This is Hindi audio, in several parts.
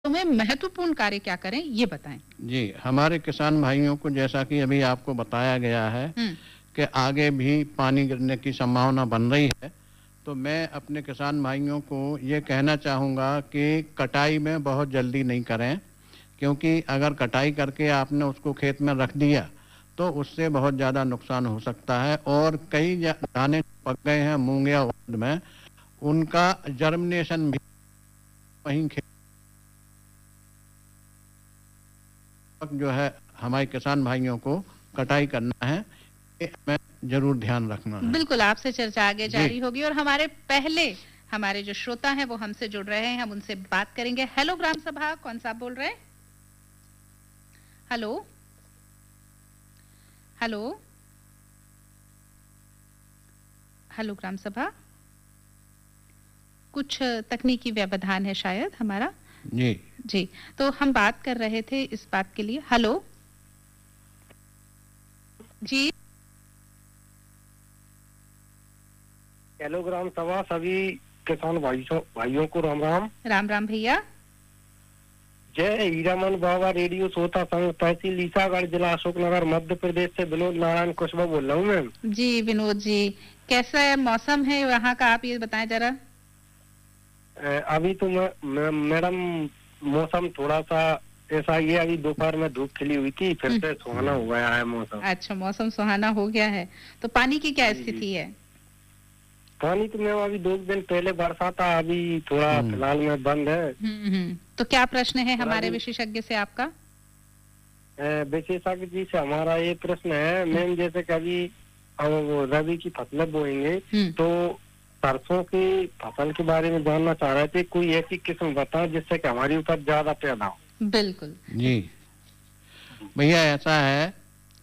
में महत्वपूर्ण कार्य क्या करें ये बताएं। जी, हमारे किसान भाइयों को जैसा कि अभी आपको बताया गया है कि आगे भी पानी गिरने की संभावना बन रही है, तो मैं अपने किसान भाइयों को ये कहना चाहूँगा कि कटाई में बहुत जल्दी नहीं करें, क्योंकि अगर कटाई करके आपने उसको खेत में रख दिया, तो उससे बहुत ज़्यादा नुकसान हो सकता है और कई दाने पक गए हैं मूँग या उड़द में, उनका जर्मिनेशन भी वहीं जो है हमारे किसान भाइयों को कटाई करना है, ये हमें जरूर ध्यान रखना है। बिल्कुल, आपसे चर्चा आगे जारी होगी और हमारे जो श्रोता हैं वो हमसे जुड़ रहे हैं, हम उनसे बात करेंगे। हेलो ग्राम सभा, कौन सा बोल रहे हैं? हेलो हेलो हेलो ग्राम सभा, कुछ तकनीकी व्यवधान है शायद हमारा। जी जी, तो हम बात कर रहे थे इस बात के लिए। हेलो जी, हेलो ग्राम सभा, सभी किसान भाइयों को राम राम। राम राम भैया। जय हीरामन बाबा रेडियो श्रोता संघ, तहसील ईसागढ़, जिला अशोकनगर, मध्य प्रदेश से विनोद नारायण कुशवाहा बोल रहा हूँ मैम। जी विनोद जी, कैसा मौसम है वहाँ का, आप ये बताएं जरा। अभी तो मैडम मौसम थोड़ा सा ऐसा ही है, अभी दोपहर में धूप खिली हुई थी, फिर से सुहाना हो गया है मौसम। अच्छा, मौसम सुहाना हो गया है। तो पानी की क्या स्थिति है? पानी तो मैम अभी 2 दिन पहले बरसा था, अभी थोड़ा फिलहाल में बंद है। तो क्या प्रश्न है हमारे विशेषज्ञ से आपका? विशेषज्ञ जी से हमारा ये प्रश्न है मैम, जैसे कि अभी हम रबी की फसलें बोएंगे, तो सरसों की फसल के बारे में जानना चाह रहे थे, कोई ऐसी किस्म बताओ जिससे कि हमारी उपज ज्यादा पैदा हो। बिल्कुल जी भैया, ऐसा है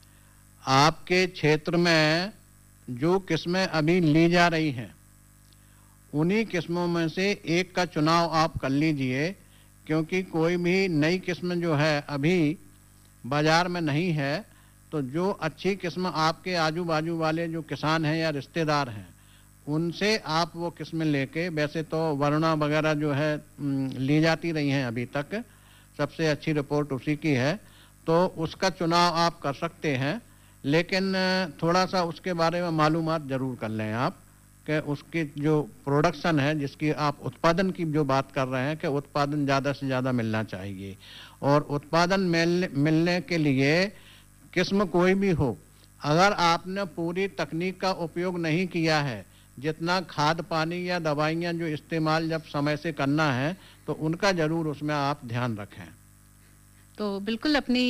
आपके क्षेत्र में जो किस्में अभी ली जा रही हैं, उन्हीं किस्मों में से एक का चुनाव आप कर लीजिए, क्योंकि कोई भी नई किस्म जो है अभी बाजार में नहीं है, तो जो अच्छी किस्म आपके आजू बाजू वाले जो किसान हैं या रिश्तेदार हैं, उनसे आप वो किस्में लेके, वैसे तो वरुणा वगैरह जो है ली जाती रही हैं अभी तक, सबसे अच्छी रिपोर्ट उसी की है, तो उसका चुनाव आप कर सकते हैं। लेकिन थोड़ा सा उसके बारे में मालूमात ज़रूर कर लें आप, कि उसकी जो प्रोडक्शन है, जिसकी आप उत्पादन की जो बात कर रहे हैं, कि उत्पादन ज़्यादा से ज़्यादा मिलना चाहिए, और उत्पादन मिलने के लिए किस्म कोई भी हो, अगर आपने पूरी तकनीक का उपयोग नहीं किया है, जितना खाद पानी या दवाइयाँ जो इस्तेमाल जब समय से करना है, तो उनका ज़रूर उसमें आप ध्यान रखें। तो बिल्कुल अपनी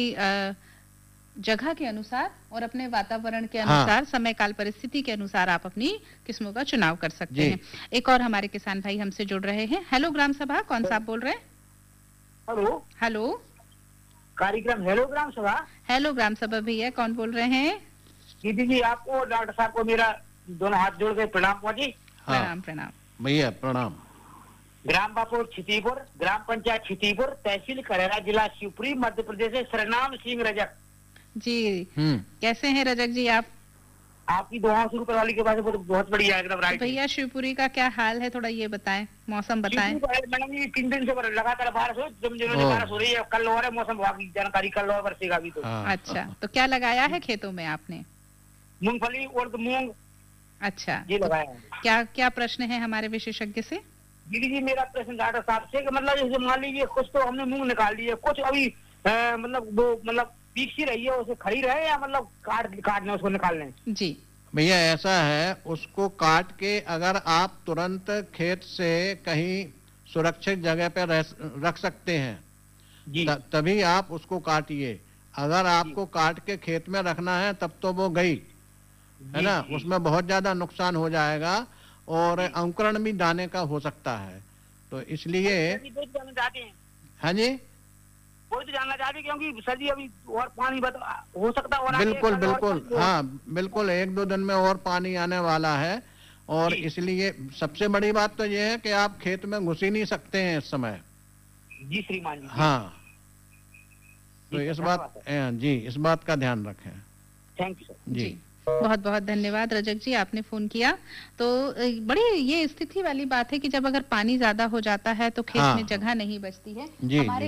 जगह के अनुसार और अपने वातावरण के अनुसार, समय काल परिस्थिति के अनुसार आप अपनी किस्मों का चुनाव कर सकते हैं। एक और हमारे किसान भाई हमसे जुड़ रहे हैं। हेलो ग्राम सभा, कौन सा आप बोल रहे हैं? हेलो हेलो कार्यक्रम हेलो ग्राम सभा। हेलो ग्राम सभा भैया, कौन बोल रहे हैं? दीदी जी, आपको डॉक्टर साहब को मेरा दोनों हाथ जोड़ के प्रणाम पहुंची। प्रणाम प्रणाम भैया, प्रणाम। ग्राम बापुर छितीपुर, ग्राम पंचायत छितीपुर, तहसील खरेरा, जिला शिवपुरी, मध्य प्रदेश से सरनाम सिंह रजक जी। कैसे हैं रजक जी आप? आपकी दुआ शुरू करवाली के बाद बहुत बढ़िया, एकदम राइट। भैया शिवपुरी का क्या हाल है, थोड़ा ये बताएं, मौसम बताएं। मैडम जी 3 दिन से लगातार बारिश बारिश हो रही है, कल हो रहा है, मौसम विभाग की जानकारी, कल और बरसेगा अभी तो। अच्छा, तो क्या लगाया है खेतों में आपने? मूंगफली, उड़द, मूंग। अच्छा, ये लगाया है। क्या क्या प्रश्न है हमारे विशेषज्ञ से? दीदी जी, मेरा प्रश्न डॉक्टर साहब से, मतलब जैसे मान लीजिए कुछ तो हमने मूंग निकाल लिए, कुछ अभी मतलब वो मतलब पीक सी रही है, उसे खड़ी रहे या मतलब काटने उसको निकालने? जी भैया, ऐसा है, उसको काट के अगर आप तुरंत खेत से कहीं सुरक्षित जगह पर रख सकते हैं, तभी आप उसको काटिए। अगर आपको काट के खेत में रखना है तब तो वो गई है ना, उसमें बहुत ज्यादा नुकसान हो जाएगा और अंकुरण भी दाने का हो सकता है, तो इसलिए। हाँ जी, वो तो जानना चाहते क्योंकि सर जी अभी और पानी हो सकता है। बिल्कुल बिल्कुल, हाँ बिल्कुल, 1-2 दिन में और पानी आने वाला है, और इसलिए सबसे बड़ी बात तो ये है कि आप खेत में घुस ही नहीं सकते हैं इस समय। जी श्रीमान जी। हाँ, तो इस बात का ध्यान रखें। थैंक यू सर जी। बहुत बहुत धन्यवाद रजक जी, आपने फोन किया। तो बड़ी ये स्थिति वाली बात है कि जब अगर पानी ज्यादा हो जाता है तो खेत में जगह नहीं बचती है। जी, हमारे